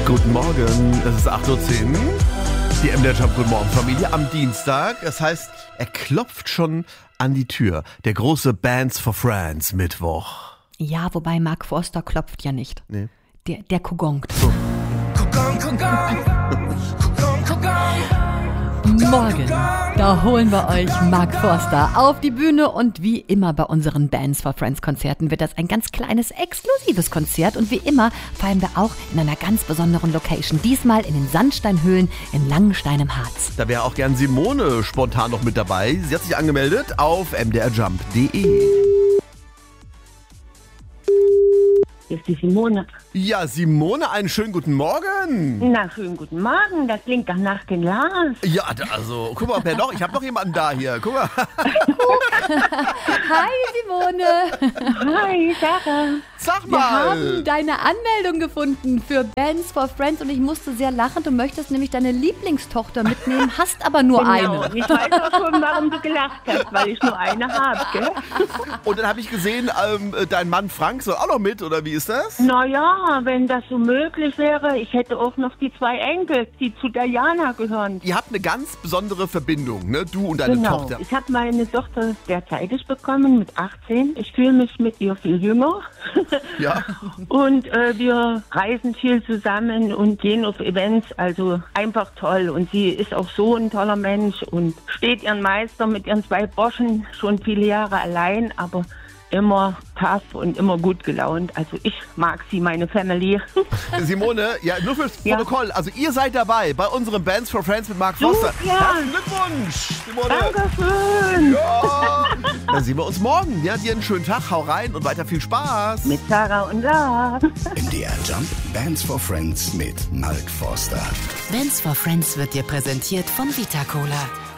Guten Morgen, es ist 8:10 Uhr. Die MDR Jump Guten Morgen Familie am Dienstag. Das heißt, er klopft schon an die Tür. Der große Bands for Friends Mittwoch. Ja, wobei Mark Forster klopft ja nicht. Nee. Der kugongt. So. Morgen, da holen wir euch Mark Forster auf die Bühne und wie immer bei unseren Bands for Friends Konzerten wird das ein ganz kleines, exklusives Konzert und wie immer feiern wir auch in einer ganz besonderen Location, diesmal in den Sandsteinhöhlen in Langenstein im Harz. Da wäre auch gern Simone spontan noch mit dabei. Sie hat sich angemeldet auf mdrjump.de. Hier ist die Simone. Ja, Simone, einen schönen guten Morgen. Na, schönen guten Morgen. Das klingt doch nach den Lars. Ja, also, guck mal, wer noch? Ich habe noch jemanden da hier. Guck mal. Hi Simone! Hi, Sarah. Sag Wir mal. haben deine Anmeldung gefunden für Bands for Friends und ich musste sehr lachen. Du möchtest nämlich deine Lieblingstochter mitnehmen, hast aber nur Genau. eine. Ich weiß auch schon, warum du gelacht hast, weil ich nur eine habe, gell? Und dann habe ich gesehen, dein Mann Frank soll auch noch mit, oder wie ist das? Naja, wenn das so möglich wäre, ich hätte auch noch die 2 Enkel, die zu Diana gehören. Ihr habt eine ganz besondere Verbindung, ne? Du und deine Genau. Tochter. Ich habe meine Tochter derzeitig bekommen mit 18. Ich fühle mich mit ihr viel jünger. Ja. Und wir reisen viel zusammen und gehen auf Events, also einfach toll. Und sie ist auch so ein toller Mensch und steht ihren Meister mit ihren 2 Burschen schon viele Jahre allein, aber immer tough und immer gut gelaunt. Also ich mag sie, meine Family. Simone, ja, nur fürs Ja. Protokoll. Also ihr seid dabei bei unseren Bands for Friends mit Mark Forster. Super. Herzlichen Glückwunsch, Simone. Dankeschön. Ja. Dann sehen wir uns morgen. Ja, dir einen schönen Tag. Hau rein und weiter viel Spaß. Mit Sarah und Lars. MDR Jump Bands for Friends mit Mark Forster. Bands for Friends wird dir präsentiert von Vita Cola.